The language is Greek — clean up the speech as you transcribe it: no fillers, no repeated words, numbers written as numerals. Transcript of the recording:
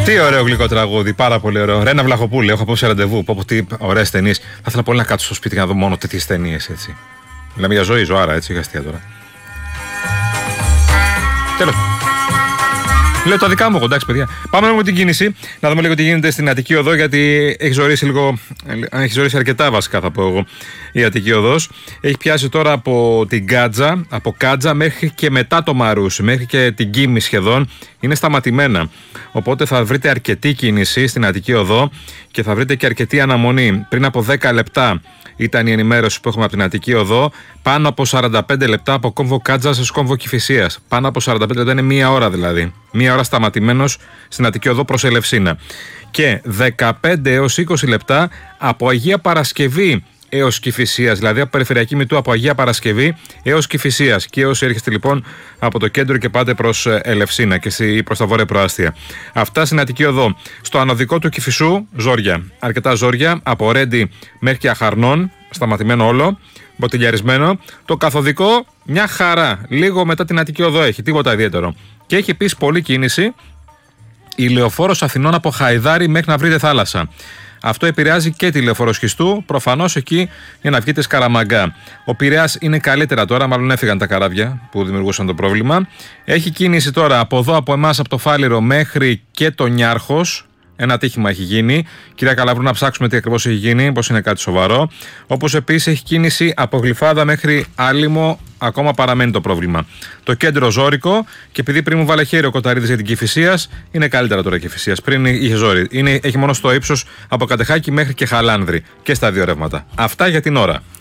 Τι ωραίο γλυκό τραγούδι, πάρα πολύ ωραίο. Ρένα Βλαχοπούλη, έχω απόψε ραντεβού. Πω τι ωραίες ταινίες. Θα ήθελα πολύ να κάτσω στο σπίτι και να δω μόνο τέτοιες ταινίες, έτσι. Μιλάμε για ζωή, ζωάρα, έτσι, για αστεία τώρα. Τέλος. Λέω τα δικά μου εγώ, εντάξει, παιδιά. Πάμε με την κίνηση, να δούμε λίγο τι γίνεται στην Αττική Οδό, γιατί έχει ζωρίσει αρκετά, βασικά θα πω εγώ, η Αττική Οδός. Έχει πιάσει τώρα από την Κάτζα, από Κάτζα μέχρι και μετά το Μαρούσι, μέχρι και την Κίμη σχεδόν, είναι σταματημένα. Οπότε θα βρείτε αρκετή κίνηση στην Αττική Οδό και θα βρείτε και αρκετή αναμονή. Πριν από 10 λεπτά ήταν η ενημέρωση που έχουμε από την Αττική Οδό. Πάνω από 45 λεπτά από κόμβο Κάτζα σε κόμβο Κηφισίας. Πάνω από 45 λεπτά είναι μία ώρα δηλαδή. Μία ώρα σταματημένος στην Αττική Οδό προς Ελευσίνα. Και 15 έως 20 λεπτά από Αγία Παρασκευή έως Κηφισίας, δηλαδή από Περιφερειακή Μητού από Αγία Παρασκευή έως Κηφισίας. Και όσοι έρχεστε λοιπόν από το κέντρο και πάτε προς Ελευσίνα και προς τα βόρεια προάστια. Αυτά στην Αττική Οδό. Στο ανωδικό του Κηφισού, ζόρια. Αρκετά ζόρια, από Ρέντι μέχρι και Αχαρνών, σταματημένο όλο, μποτιλιαρισμένο. Το καθοδικό, μια χαρά. Λίγο μετά την Αττική Οδό έχει, τίποτα ιδιαίτερο. Και έχει επίσης πολλή κίνηση η Λεωφόρος Αθηνών από Χαϊδάρι μέχρι να βρείτε θάλασσα. Αυτό επηρεάζει και τη Λεωφόρο Σχιστού, προφανώς εκεί για να βγείτε Σκαραμαγκά. Ο Πειραιάς είναι καλύτερα τώρα, μάλλον έφυγαν τα καράβια που δημιουργούσαν το πρόβλημα. Έχει κίνηση τώρα από εδώ, από εμάς, από το Φάληρο μέχρι και το Νιάρχος. Ένα ατύχημα έχει γίνει. Κυρία Καλαβρού, να ψάξουμε τι ακριβώς έχει γίνει, πως είναι κάτι σοβαρό. Όπως επίσης έχει κίνηση από Γλυφάδα μέχρι Άλυμο, ακόμα παραμένει το πρόβλημα. Το κέντρο ζόρικο, και επειδή πριν μου βάλε χέρι ο Κοταρίδης για την Κηφισίας, είναι καλύτερα τώρα η Κηφισίας. Πριν είχε ζόρι. Έχει μόνο στο ύψος από Κατεχάκη μέχρι και Χαλάνδρη. Και στα δύο ρεύματα. Αυτά για την ώρα.